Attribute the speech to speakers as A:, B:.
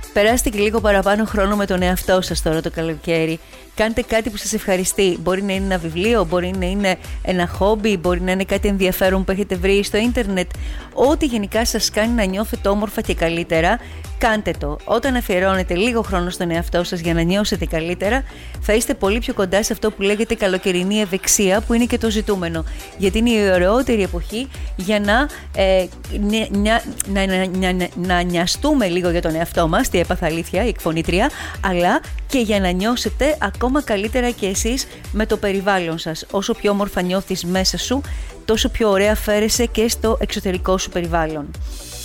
A: Περάστε και λίγο παραπάνω χρόνο με τον εαυτό σας τώρα το καλοκαίρι. Κάντε κάτι που σας ευχαριστεί. Μπορεί να είναι ένα βιβλίο, μπορεί να είναι ένα χόμπι, μπορεί να είναι κάτι ενδιαφέρον που έχετε βρει στο ίντερνετ. Ό,τι γενικά σας κάνει να νιώθετε όμορφα και καλύτερα, κάντε το. Όταν αφιερώνετε λίγο χρόνο στον εαυτό σας για να νιώσετε καλύτερα, θα είστε πολύ πιο κοντά σε αυτό που λέγεται καλοκαιρινή ευεξία, που είναι και το ζητούμενο. Γιατί είναι η ωραιότερη εποχή για να νοιαστούμε λίγο για τον εαυτό μας, τι έπαθα αλήθεια, η εκφωνήτρια, αλλά και για να νιώσετε ακόμα καλύτερα και εσείς με το περιβάλλον σας. Όσο πιο όμορφα νιώθεις μέσα σου, τόσο πιο ωραία φέρεσαι και στο εξωτερικό σου περιβάλλον.